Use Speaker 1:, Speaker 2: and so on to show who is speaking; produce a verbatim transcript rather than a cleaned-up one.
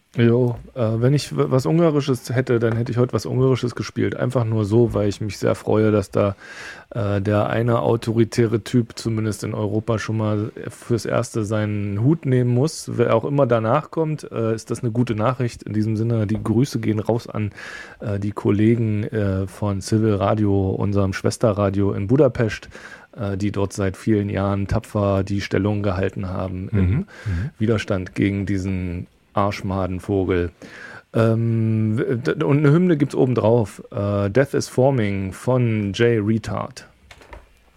Speaker 1: Jo, äh, wenn ich w- was Ungarisches hätte, dann hätte ich heute was Ungarisches gespielt. Einfach nur so, weil ich mich sehr freue, dass da äh, der eine autoritäre Typ zumindest in Europa schon mal fürs Erste seinen Hut nehmen muss. Wer auch immer danach kommt, äh, ist das eine gute Nachricht. In diesem Sinne, die Grüße gehen raus an äh, die Kollegen äh, von Civil Radio, unserem Schwesterradio in Budapest, äh, die dort seit vielen Jahren tapfer die Stellung gehalten haben im
Speaker 2: Mhm. Mhm.
Speaker 1: Widerstand gegen diesen Arschmadenvogel. Ähm, d- und eine Hymne gibt's obendrauf. Äh, Death is Forming von Jay Retard.